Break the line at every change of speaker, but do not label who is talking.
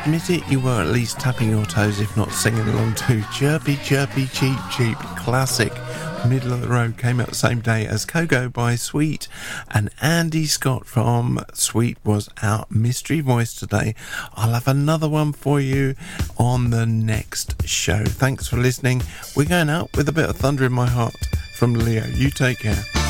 admit it, you were at least tapping your toes, if not singing along to Chirpy Chirpy Cheep Cheep, classic. Middle of the Road came out the same day as Coco by Sweet, and Andy Scott from Sweet was our mystery voice today. I'll have another one for you on the next show. Thanks for listening. We're going out with a bit of Thunder in My Heart from Leo. You take care.